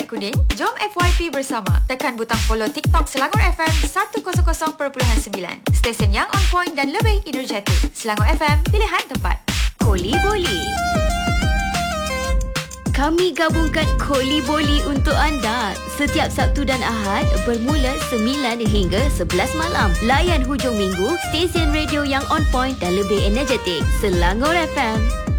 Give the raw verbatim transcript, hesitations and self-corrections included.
kuning? Jom F Y P bersama. Tekan butang follow TikTok Selangor F M seratus perpuluhan sembilan. Stesen yang on point dan lebih energetik. Selangor F M, pilihan tempat. Koli Boli. Kami gabungkan Koli Boli untuk anda setiap Sabtu dan Ahad bermula sembilan hingga sebelas malam. Layan hujung minggu, stesen radio yang on point dan lebih energetik. Selangor F M.